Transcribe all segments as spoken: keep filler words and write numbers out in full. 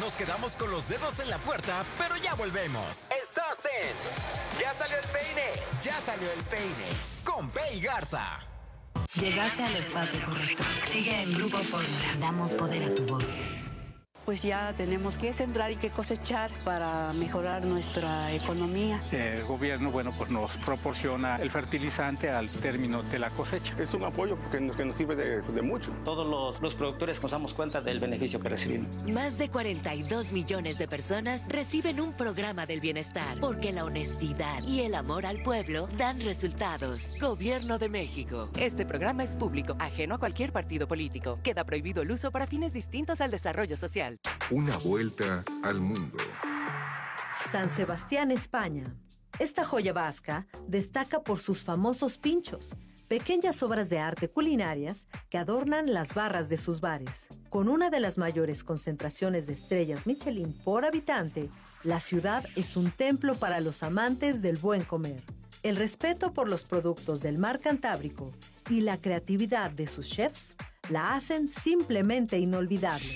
Nos quedamos con los dedos en la puerta, pero ya volvemos. Estás en Ya salió el peine, ya salió el peine. Con Pe y Garza. Llegaste al espacio correcto. Sigue en Grupo Fórmula. Damos poder a tu voz. Pues ya tenemos que sembrar y que cosechar para mejorar nuestra economía. El gobierno, bueno, pues nos proporciona el fertilizante al término de la cosecha. Es un apoyo que nos, que nos sirve de, de mucho. Todos los, los productores nos damos cuenta del beneficio que recibimos. Más de cuarenta y dos millones de personas reciben un programa del bienestar, porque la honestidad y el amor al pueblo dan resultados. Gobierno de México. Este programa es público, ajeno a cualquier partido político. Queda prohibido el uso para fines distintos al desarrollo social. Una vuelta al mundo. San Sebastián, España. Esta joya vasca destaca por sus famosos pinchos, pequeñas obras de arte culinarias que adornan las barras de sus bares. Con una de las mayores concentraciones de estrellas Michelin por habitante, la ciudad es un templo para los amantes del buen comer. El respeto por los productos del mar Cantábrico y la creatividad de sus chefs la hacen simplemente inolvidable.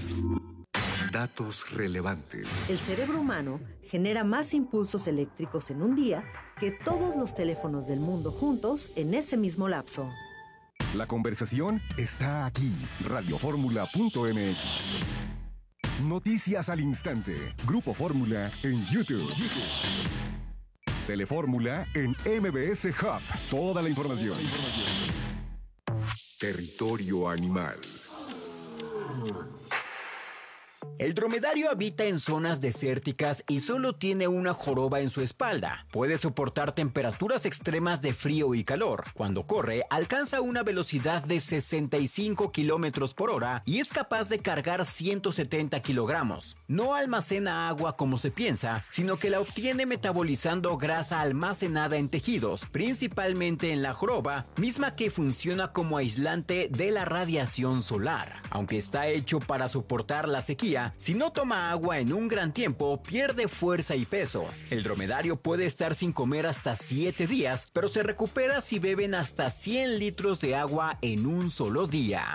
Datos relevantes. El cerebro humano genera más impulsos eléctricos en un día que todos los teléfonos del mundo juntos en ese mismo lapso. La conversación está aquí. radio fórmula punto m x. Noticias al instante. Grupo Fórmula en YouTube. Telefórmula en M B S Hub. Toda la información. Territorio animal. El dromedario habita en zonas desérticas y solo tiene una joroba en su espalda. Puede soportar temperaturas extremas de frío y calor. Cuando corre, alcanza una velocidad de sesenta y cinco kilómetros por hora y es capaz de cargar ciento setenta kilogramos. No almacena agua como se piensa, sino que la obtiene metabolizando grasa almacenada en tejidos, principalmente en la joroba, misma que funciona como aislante de la radiación solar. Aunque está hecho para soportar la sequía, si no toma agua en un gran tiempo, pierde fuerza y peso. El dromedario puede estar sin comer hasta siete días, pero se recupera si beben hasta cien litros de agua en un solo día.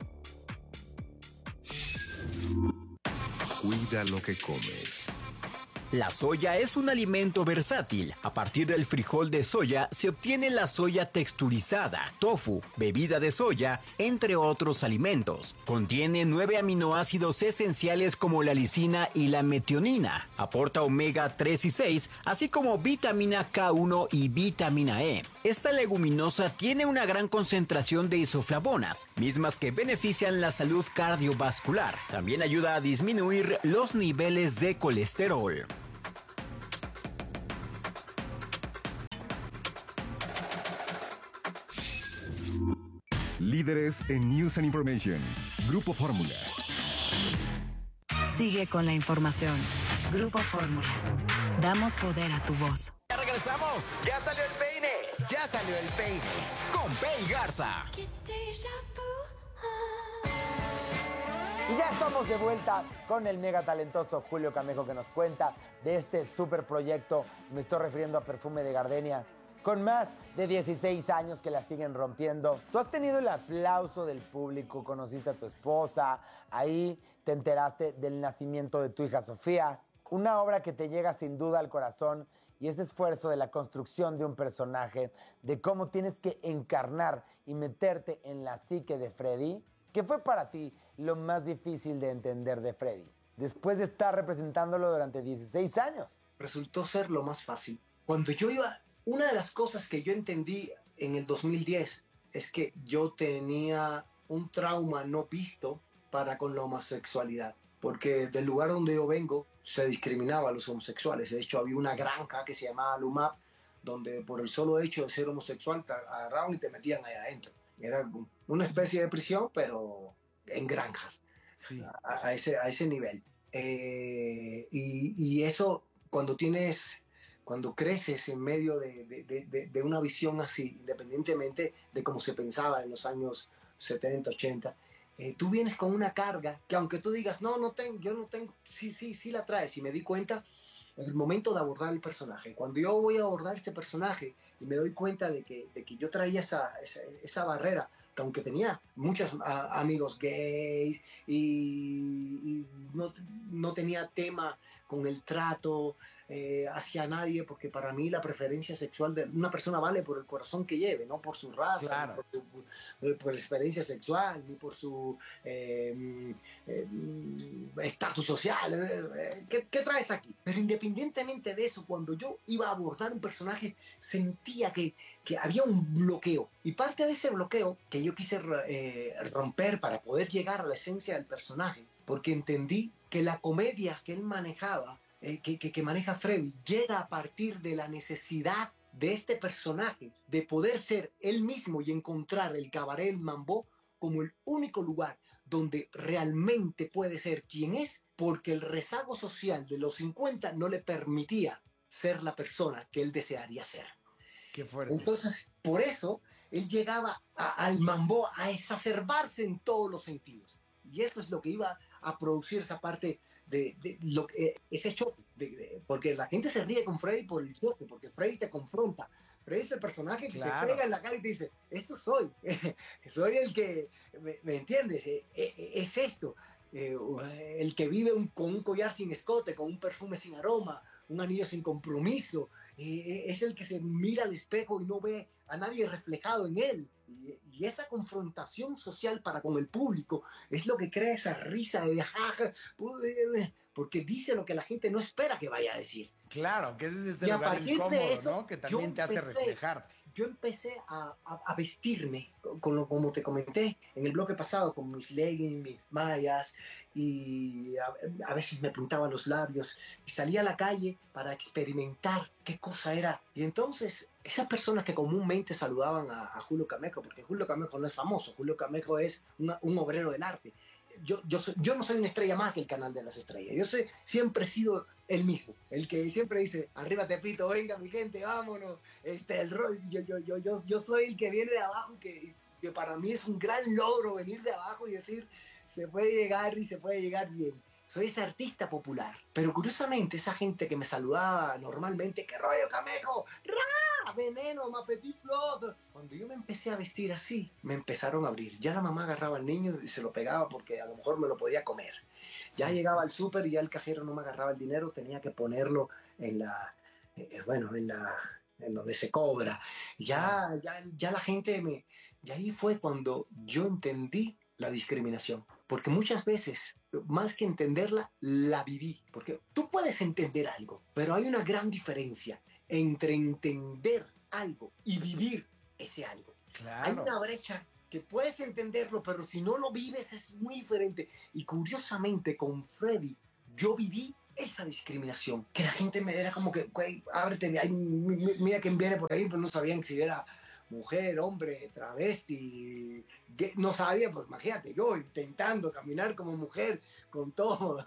Cuida lo que comes. La soya es un alimento versátil. A partir del frijol de soya se obtiene la soya texturizada, tofu, bebida de soya, entre otros alimentos. Contiene nueve aminoácidos esenciales como la lisina y la metionina. Aporta omega tres y seis, así como vitamina K uno y vitamina E. Esta leguminosa tiene una gran concentración de isoflavonas, mismas que benefician la salud cardiovascular. También ayuda a disminuir los niveles de colesterol. Líderes en News and Information. Grupo Fórmula. Sigue con la información. Grupo Fórmula. Damos poder a tu voz. Ya regresamos. Ya salió el peine, ya salió el peine. Con Pe y Garza. Y ya estamos de vuelta con el mega talentoso Julio Camejo, que nos cuenta de este super proyecto. Me estoy refiriendo a Perfume de Gardenia, con más de dieciséis años que la siguen rompiendo. Tú has tenido el aplauso del público, conociste a tu esposa, ahí te enteraste del nacimiento de tu hija Sofía. Una obra que te llega sin duda al corazón, y ese esfuerzo de la construcción de un personaje, de cómo tienes que encarnar y meterte en la psique de Freddy. ¿Qué fue para ti lo más difícil de entender de Freddy, después de estar representándolo durante dieciséis años? Resultó ser lo más fácil. Cuando yo iba... Una de las cosas que yo entendí en el dos mil diez es que yo tenía un trauma no visto para con la homosexualidad, porque del lugar donde yo vengo se discriminaba a los homosexuales. De hecho, había una granja que se llamaba Lumap, donde por el solo hecho de ser homosexual te agarraban y te metían ahí adentro. Era una especie de prisión, pero en granjas, sí. a, a, ese, a ese nivel. Eh, y, y eso, cuando tienes... Cuando creces en medio de, de, de, de una visión así, independientemente de cómo se pensaba en los años setenta, ochenta, eh, tú vienes con una carga que aunque tú digas, no, no tengo, yo no tengo, sí, sí, sí la traes. Y me di cuenta en el momento de abordar el personaje. Cuando yo voy a abordar este personaje y me doy cuenta de que, de que yo traía esa, esa, esa barrera, que aunque tenía muchos a, amigos gays y, y no, no tenía tema con el trato eh, hacia nadie, porque para mí la preferencia sexual de una persona vale por el corazón que lleve, no por su raza, claro. por, su, por la experiencia sexual, ni por su eh, eh, estatus social. Eh, ¿qué, ¿Qué traes aquí? Pero independientemente de eso, cuando yo iba a abordar un personaje, sentía que, que había un bloqueo. Y parte de ese bloqueo que yo quise eh, romper para poder llegar a la esencia del personaje, porque entendí que la comedia que él manejaba, eh, que, que, que maneja Freddy, llega a partir de la necesidad de este personaje de poder ser él mismo y encontrar el cabaret El Mambo como el único lugar donde realmente puede ser quien es, porque el rezago social de los cincuenta no le permitía ser la persona que él desearía ser. Qué fuerte. Entonces, por eso, él llegaba a, al Mambo a exacerbarse en todos los sentidos. Y eso es lo que iba a producir esa parte de, de lo que, ese choque. De, de, porque la gente se ríe con Freddy por el choque, porque Freddy te confronta. Freddy es el personaje que claro. te pega en la cara y te dice, esto soy. Soy el que, ¿me, me entiendes? Es esto. El que vive un, con un collar sin escote, con un perfume sin aroma, un anillo sin compromiso. Es el que se mira al espejo y no ve a nadie reflejado en él. Y, y esa confrontación social para con el público es lo que crea esa risa de jaja, porque dice lo que la gente no espera que vaya a decir. Claro, que ese es este y lugar incómodo, eso, ¿no? Que también te empecé, hace reflejarte. Yo empecé a, a, a vestirme, con lo, como te comenté en el bloque pasado, con mis leggings, mis mallas, y a, a veces me pintaba los labios, y salía a la calle para experimentar qué cosa era. Y entonces, esas personas que comúnmente saludaban a, a Julio Camejo, porque Julio Camejo no es famoso, Julio Camejo es una, un obrero del arte. Yo, yo, soy, yo no soy una estrella más del canal de las estrellas. Yo soy, siempre he sido el mismo, el que siempre dice, arriba Tepito, venga mi gente, vámonos. Este, el, yo, yo, yo, yo, yo soy el que viene de abajo, que, que para mí es un gran logro venir de abajo y decir, se puede llegar y se puede llegar bien. Soy ese artista popular. Pero curiosamente, esa gente que me saludaba normalmente, ¿qué rollo, Camejo? ¡Ra! Veneno, ma petit flot. Cuando yo me empecé a vestir así, me empezaron a abrir. Ya la mamá agarraba al niño y se lo pegaba porque a lo mejor me lo podía comer. Ya llegaba al súper y ya el cajero no me agarraba el dinero, tenía que ponerlo en la, eh, bueno, en la, en donde se cobra. Ya, ya, ya la gente me, y ahí fue cuando yo entendí la discriminación, porque muchas veces, más que entenderla, la viví, porque tú puedes entender algo, pero hay una gran diferencia entre entender algo y vivir ese algo. Claro. Hay una brecha que puedes entenderlo, pero si no lo vives es muy diferente. Y curiosamente con Freddy, yo viví esa discriminación, que la gente me era como que, güey, ábrete, ay, mira quién viene por ahí, pero no sabían si era mujer, hombre, travesti, no sabía, pues imagínate, yo intentando caminar como mujer, con todo,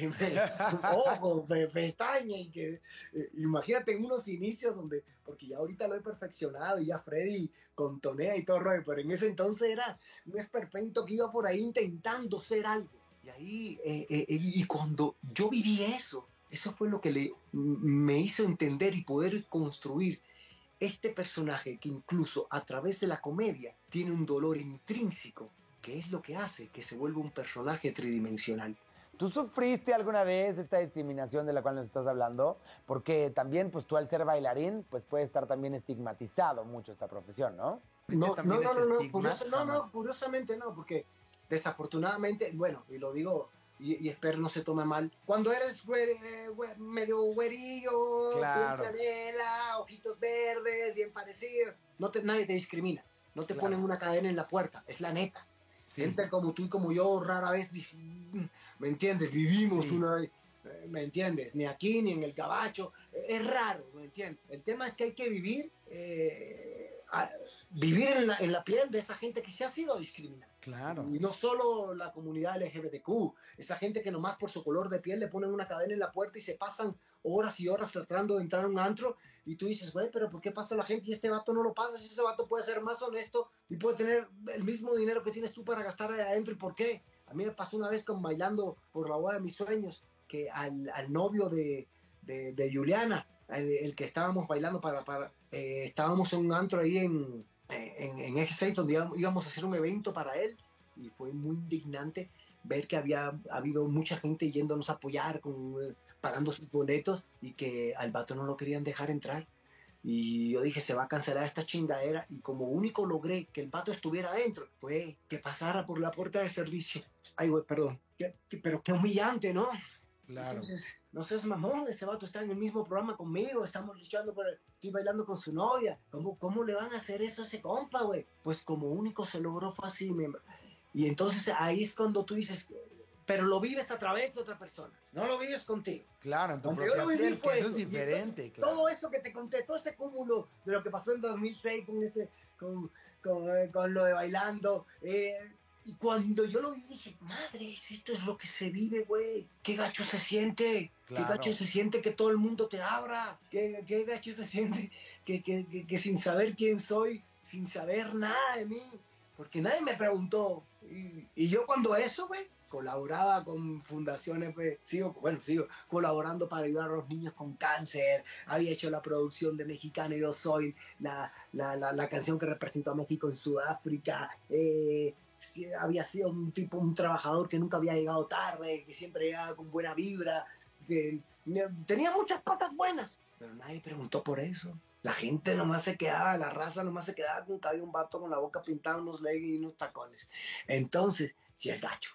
ojos, pestañas, y que, eh, imagínate en unos inicios donde, porque ya ahorita lo he perfeccionado, y ya Freddy contonea y todo rollo, pero en ese entonces era un esperpento que iba por ahí intentando ser algo, y ahí, eh, eh, y cuando yo viví eso, eso fue lo que le, me hizo entender y poder construir este personaje que incluso a través de la comedia tiene un dolor intrínseco, que es lo que hace que se vuelva un personaje tridimensional. ¿Tú sufriste alguna vez esta discriminación de la cual nos estás hablando? Porque también, pues tú al ser bailarín, pues puede estar también estigmatizado mucho esta profesión, ¿no? No, no, no, este no, no, curioso, no, no, curiosamente no, porque desafortunadamente, bueno, y lo digo... Y, y espero no se tome mal. Cuando eres güere, güere, medio güerillo, claro, canela, ojitos verdes, bien parecido, no te, nadie te discrimina. No te claro. ponen una cadena en la puerta, es la neta. Sí. Gente como tú y como yo rara vez, ¿me entiendes? Vivimos sí. una... ¿Me entiendes? Ni aquí ni en el gabacho. Es raro, ¿me entiendes? El tema es que hay que vivir, eh, a, vivir en la, en la piel de esa gente que se ha sido discriminada. Claro. Y no solo la comunidad L G B T Q, esa gente que nomás por su color de piel le ponen una cadena en la puerta y se pasan horas y horas tratando de entrar a un antro, y tú dices, güey, pero ¿por qué pasa la gente y este vato no lo pasa? Si ese vato puede ser más honesto y puede tener el mismo dinero que tienes tú para gastar ahí adentro, ¿y por qué? A mí me pasó una vez con Bailando por la Boda de mis Sueños, que al, al novio de, de, de Juliana, el, el que estábamos bailando para... para eh, estábamos en un antro ahí en... en, en Eje seis, donde íbamos a hacer un evento para él, y fue muy indignante ver que había habido mucha gente yéndonos a apoyar, con, eh, pagando sus boletos, y que al vato no lo querían dejar entrar. Y yo dije, se va a cancelar esta chingadera. Y como único logré que el vato estuviera adentro, fue que pasara por la puerta de servicio. Ay, güey, perdón. Que, que, pero qué humillante, ¿no? Claro. Entonces, no seas mamón, ese vato está en el mismo programa conmigo, estamos luchando por... Estoy bailando con su novia. ¿Cómo, cómo le van a hacer eso a ese compa, güey? Pues como único se logró fue así, miembro. Y entonces ahí es cuando tú dices... Pero lo vives a través de otra persona, no lo vives contigo. Claro, en tu Cuando propia yo lo viví piel, fue que eso eso. es diferente, Y entonces, claro. todo eso que te conté, todo ese cúmulo de lo que pasó en dos mil seis con, ese, con, con, eh, con lo de bailando. Eh, y cuando yo lo vi, dije, madre, esto es lo que se vive, güey. Qué gacho se siente. Claro. Qué gacho se siente que todo el mundo te abra. Qué, qué gacho se siente que, que, que, que sin saber quién soy, sin saber nada de mí, porque nadie me preguntó. Y, y yo cuando eso, güey, colaboraba con fundaciones, pues, sigo, bueno, sigo colaborando para ayudar a los niños con cáncer, había hecho la producción de Mexicano Yo Soy, la, la, la, la canción que representó a México en Sudáfrica, eh, había sido un tipo, un trabajador que nunca había llegado tarde, que siempre llegaba con buena vibra, que tenía muchas cosas buenas, pero nadie preguntó por eso. La gente nomás se quedaba, la raza nomás se quedaba con que había un vato con la boca pintada, unos leggings y unos tacones. Entonces, sí es gacho.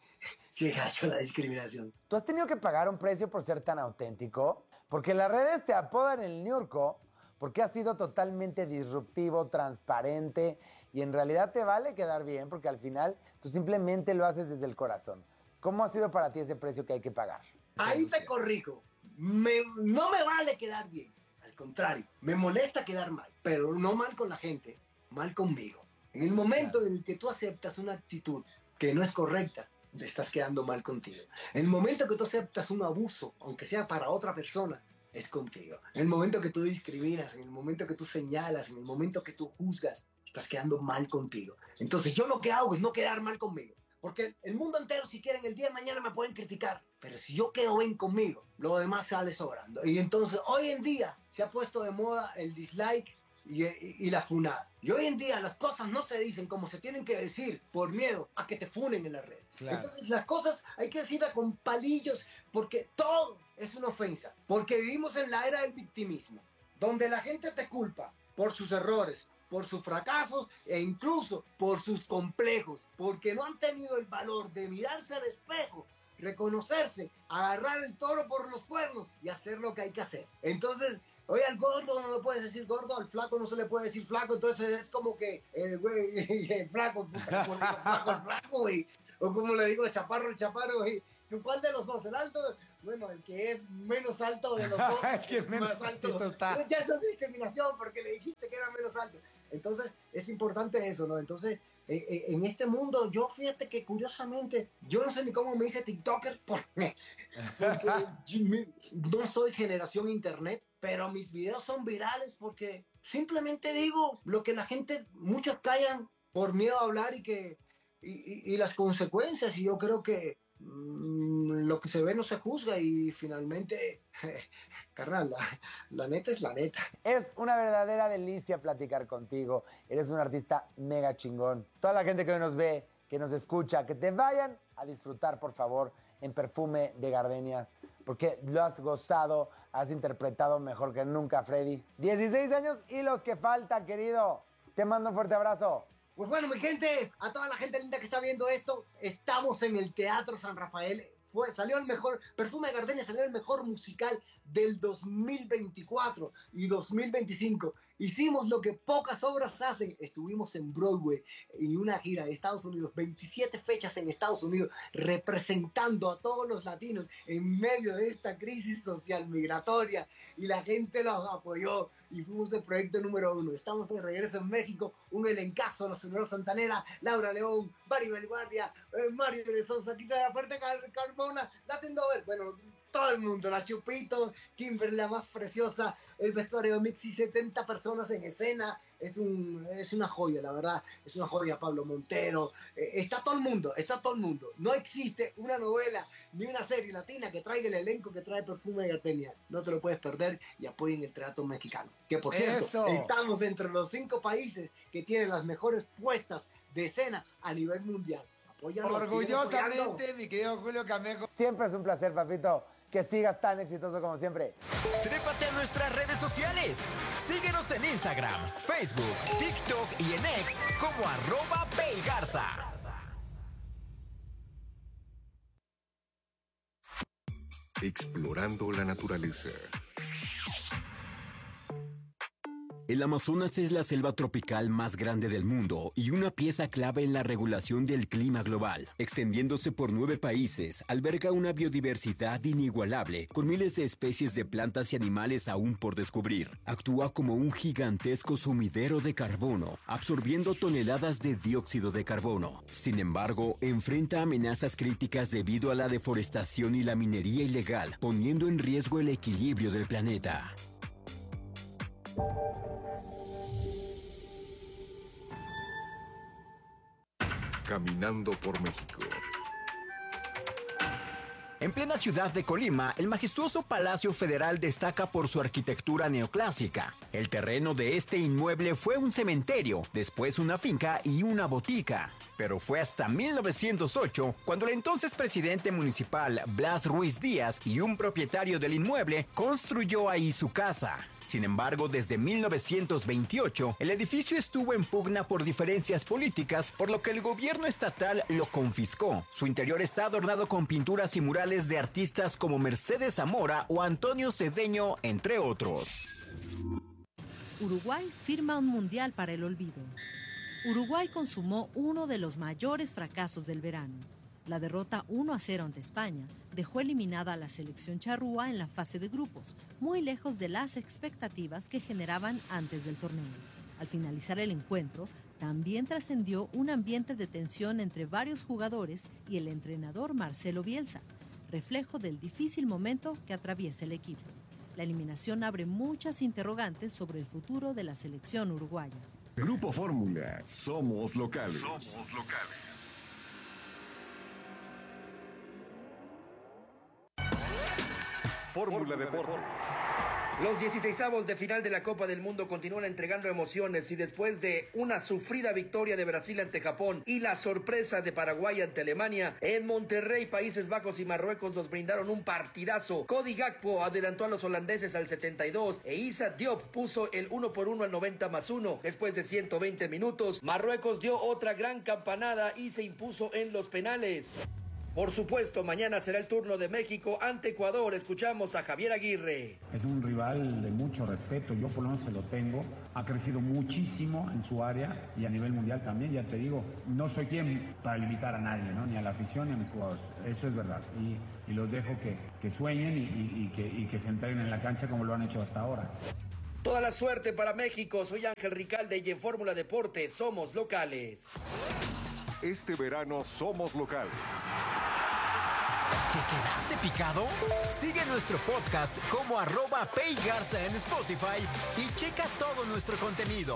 Sí es gacho la discriminación. ¿Tú has tenido que pagar un precio por ser tan auténtico? Porque las redes te apodan el ñurco porque has sido totalmente disruptivo, transparente y en realidad te vale quedar bien porque al final tú simplemente lo haces desde el corazón. ¿Cómo ha sido para ti ese precio que hay que pagar? Ahí te corrijo. Me, no me vale quedar bien. Al contrario, me molesta quedar mal, pero no mal con la gente, mal conmigo. En el momento claro. en el que tú aceptas una actitud que no es correcta, te estás quedando mal contigo. En el momento que tú aceptas un abuso, aunque sea para otra persona, es contigo. En el momento que tú discriminas, en el momento que tú señalas, en el momento que tú juzgas, estás quedando mal contigo. Entonces yo lo que hago es no quedar mal conmigo. Porque el mundo entero, si quieren, el día de mañana me pueden criticar. Pero si yo quedo bien conmigo, lo demás sale sobrando. Y entonces, hoy en día, se ha puesto de moda el dislike y, y, y la funada. Y hoy en día, las cosas no se dicen como se tienen que decir por miedo a que te funen en la red. Claro. Entonces, las cosas hay que decirlas con palillos, porque todo es una ofensa. Porque vivimos en la era del victimismo, donde la gente te culpa por sus errores, por sus fracasos e incluso por sus complejos, porque no han tenido el valor de mirarse al espejo, reconocerse, agarrar el toro por los cuernos y hacer lo que hay que hacer. Entonces, oye, al gordo no le puedes decir gordo, al flaco no se le puede decir flaco, entonces es como que el güey, el flaco, puta, como le digo flaco, el flaco, güey, o como le digo chaparro, el chaparro, güey. ¿Cuál de los dos? ¿El alto? Bueno, el que es menos alto de los dos. que es menos alto está. Ya eso es discriminación porque le dijiste que era menos alto. Entonces, es importante eso, ¿no? Entonces, eh, eh, en este mundo, yo fíjate que curiosamente, yo no sé ni cómo me hice TikToker porque, porque no soy generación internet, pero mis videos son virales porque simplemente digo lo que la gente, muchos callan por miedo a hablar y que y, y, y las consecuencias, y yo creo que lo que se ve no se juzga y finalmente, carnal, la, la neta es la neta. Es una verdadera delicia platicar contigo. Eres un artista mega chingón. Toda la gente que hoy nos ve, que nos escucha, que te vayan a disfrutar, por favor, en Perfume de Gardenias, porque lo has gozado, has interpretado mejor que nunca, Freddy. dieciséis años y los que faltan, querido. Te mando un fuerte abrazo. Pues bueno, mi gente, a toda la gente linda que está viendo esto, estamos en el Teatro San Rafael. Fue, salió el mejor, Perfume de Gardenia salió el mejor musical del dos mil veinticuatro y dos mil veinticinco. Hicimos lo que pocas obras hacen. Estuvimos en Broadway en una gira de Estados Unidos, veintisiete fechas en Estados Unidos, representando a todos los latinos en medio de esta crisis social migratoria. Y la gente los apoyó y fuimos el proyecto número uno. Estamos de regreso en México, un elencazo, la señora Santanera, Laura León, Maribel Guardia, eh, Mario de Sousa, Quita de la Fuerte, Car Carmona, Latin Dover, bueno, todo el mundo, la Chupito, Kimberly, la más preciosa, el vestuario de Mixi, setenta personas en escena, es, un, es una joya, la verdad, es una joya. Pablo Montero, eh, está todo el mundo, está todo el mundo. No existe una novela ni una serie latina que traiga el elenco que trae Perfume de Gardenia. No te lo puedes perder y apoyen el teatro mexicano. Que por cierto, Eso. estamos entre los cinco países que tienen las mejores puestas de escena a nivel mundial. Hoy ya no, orgullosamente, mi querido Julio Camejo. Siempre es un placer, papito, que sigas tan exitoso como siempre. Trépate a nuestras redes sociales. Síguenos en Instagram, Facebook, TikTok y en X como arroba Peigarza. Explorando la naturaleza. El Amazonas es la selva tropical más grande del mundo y una pieza clave en la regulación del clima global. Extendiéndose por nueve países, alberga una biodiversidad inigualable, con miles de especies de plantas y animales aún por descubrir. Actúa como un gigantesco sumidero de carbono, absorbiendo toneladas de dióxido de carbono. Sin embargo, enfrenta amenazas críticas debido a la deforestación y la minería ilegal, poniendo en riesgo el equilibrio del planeta. Caminando por México. En plena ciudad de Colima, el majestuoso Palacio Federal destaca por su arquitectura neoclásica. El terreno de este inmueble fue un cementerio, después una finca y una botica. Pero fue hasta mil novecientos ocho cuando el entonces presidente municipal Blas Ruiz Díaz y un propietario del inmueble construyó ahí su casa. Sin embargo, desde mil novecientos veintiocho, el edificio estuvo en pugna por diferencias políticas, por lo que el gobierno estatal lo confiscó. Su interior está adornado con pinturas y murales de artistas como Mercedes Zamora o Antonio Cedeño, entre otros. Uruguay firma un mundial para el olvido. Uruguay consumó uno de los mayores fracasos del verano. La derrota uno a cero ante España dejó eliminada a la selección charrúa en la fase de grupos, muy lejos de las expectativas que generaban antes del torneo. Al finalizar el encuentro, también trascendió un ambiente de tensión entre varios jugadores y el entrenador Marcelo Bielsa, reflejo del difícil momento que atraviesa el equipo. La eliminación abre muchas interrogantes sobre el futuro de la selección uruguaya. Grupo Fórmula, somos locales. Somos locales. Fórmula Deportes. Los dieciseisavos de final de la Copa del Mundo continúan entregando emociones y después de una sufrida victoria de Brasil ante Japón y la sorpresa de Paraguay ante Alemania, en Monterrey, Países Bajos y Marruecos nos brindaron un partidazo. Cody Gakpo adelantó a los holandeses al setenta y dos e Issa Diop puso el uno por uno al noventa más uno. Después de ciento veinte minutos, Marruecos dio otra gran campanada y se impuso en los penales. Por supuesto, mañana será el turno de México ante Ecuador. Escuchamos a Javier Aguirre. Es un rival de mucho respeto, yo por lo menos se lo tengo. Ha crecido muchísimo en su área y a nivel mundial también, ya te digo. No soy quien para limitar a nadie, ¿no? Ni a la afición ni a mis jugadores. Eso es verdad. Y, y los dejo que, que sueñen y, y, y, que, y que se entreguen en la cancha como lo han hecho hasta ahora. Toda la suerte para México. Soy Ángel Ricalde y en Fórmula Deportes somos locales. Este verano somos locales. ¿Te quedaste picado? Sigue nuestro podcast como arroba Peigarza en Spotify y checa todo nuestro contenido.